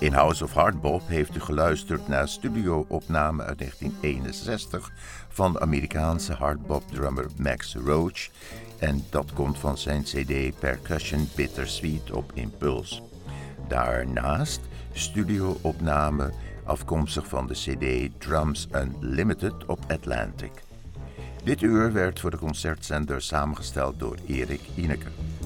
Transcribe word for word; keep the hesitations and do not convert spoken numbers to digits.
In House of Hardbop heeft u geluisterd naar studio-opname uit negentien eenenzestig van de Amerikaanse hardbop-drummer Max Roach. En dat komt van zijn cd Percussion Bittersweet op Impulse. Daarnaast studio-opname afkomstig van de cd Drums Unlimited op Atlantic. Dit uur werd voor de concertzender samengesteld door Erik Ineke.